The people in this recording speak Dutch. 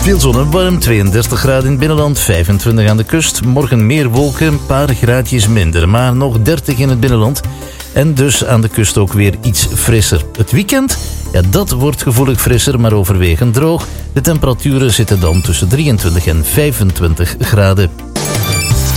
Veel zon en warm, 32 graden in het binnenland, 25 aan de kust. Morgen meer wolken, een paar graadjes minder, maar nog 30 in het binnenland. En dus aan de kust ook weer iets frisser. Het weekend, ja, dat wordt gevoelig frisser, maar overwegend droog. De temperaturen zitten dan tussen 23 en 25 graden.